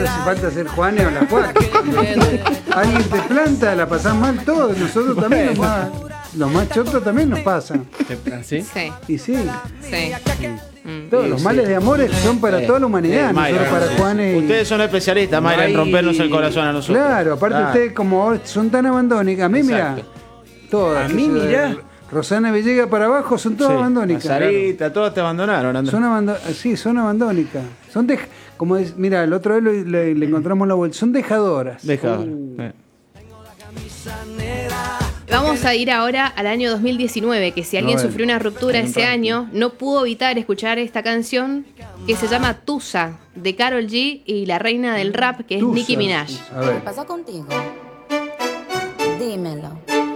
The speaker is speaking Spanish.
hace falta ser Juanes o la Juan. Alguien te planta, la pasás mal todos. Nosotros también, los más chotos también nos pasan. ¿Sí? Sí. Y sí. Sí. Todos los males de amores son para toda la humanidad, no solo para Juanes. Ustedes son especialistas, Mayra, en rompernos el corazón a nosotros. Claro, aparte ustedes como son tan abandónicas. A mí, mira, todas. A mí, mirá. Rosana Villegas para abajo son todas abandónicas. Sarita, todas te abandonaron, Andrés. Son abandónicas. Mira, el otro vez le encontramos la vuelta. Son dejadoras. Vamos a ir ahora al año 2019, que si alguien sufrió una ruptura ese año, no pudo evitar escuchar esta canción que se llama Tusa, de Karol G y la reina del rap, que es Tusa. Nicki Minaj. A ver. ¿Qué pasa contigo? Dímelo.